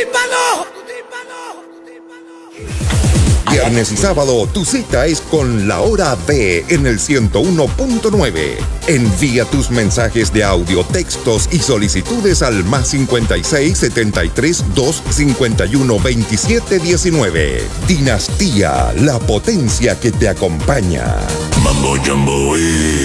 Viernes y sábado, tu cita es con La Hora B en el 101.9. Envía tus mensajes de audio, textos y solicitudes al +56 73 251 27 19. Dinastía, la potencia que te acompaña. Mambo Jambo,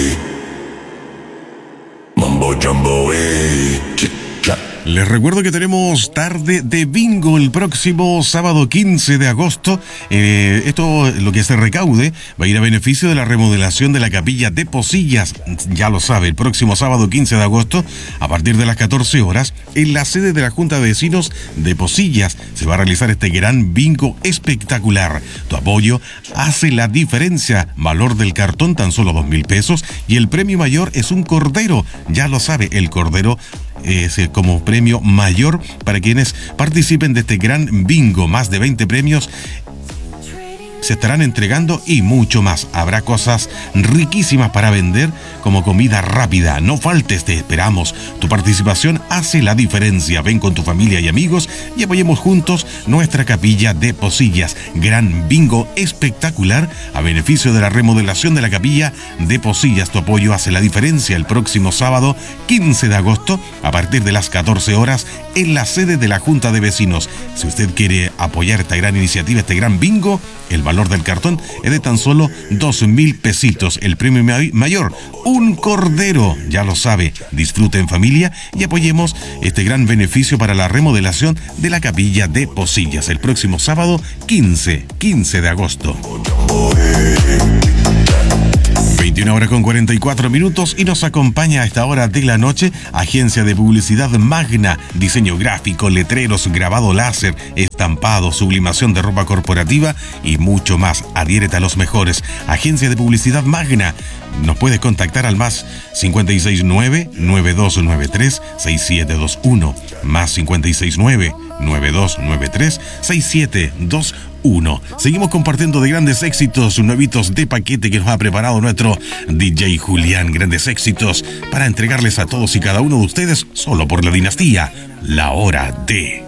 Mambo Jambo, Les recuerdo que tenemos tarde de bingo el próximo sábado 15 de agosto. Esto, lo que se recaude, va a ir a beneficio de la remodelación de la capilla de Posillas. Ya lo sabe, el próximo sábado 15 de agosto, a partir de las 14 horas, en la sede de la Junta de Vecinos de Posillas, se va a realizar este gran bingo espectacular. Tu apoyo hace la diferencia. Valor del cartón, tan solo 2.000 pesos. Y el premio mayor es un cordero. Ya lo sabe, el cordero como premio mayor para quienes participen de este gran bingo. Más de 20 premios se estarán entregando y mucho más. Habrá cosas riquísimas para vender, como comida rápida. No faltes, te esperamos. Tu participación hace la diferencia. Ven con tu familia y amigos y apoyemos juntos nuestra capilla de Posillas. Gran bingo espectacular a beneficio de la remodelación de la capilla de Posillas. Tu apoyo hace la diferencia el próximo sábado 15 de agosto a partir de las 14 horas en la sede de la Junta de Vecinos. Si usted quiere apoyar esta gran iniciativa, este gran bingo, el valor del cartón es de tan solo 2.000 pesitos. El premio mayor, un cordero. Ya lo sabe, disfrute en familia y apoyemos este gran beneficio para la remodelación de la capilla de Posillas el próximo sábado 15 de agosto. 21:44 y nos acompaña a esta hora de la noche Agencia de Publicidad Magna, diseño gráfico, letreros, grabado láser, estampado, sublimación de ropa corporativa y mucho más. Adhiérete a los mejores. Agencia de Publicidad Magna. Nos puedes contactar al +569-9293-6721, +569-9293-6721. Seguimos compartiendo de grandes éxitos, nuevitos de paquete que nos ha preparado nuestro DJ Julián. Grandes éxitos para entregarles a todos y cada uno de ustedes solo por la dinastía, La Hora D.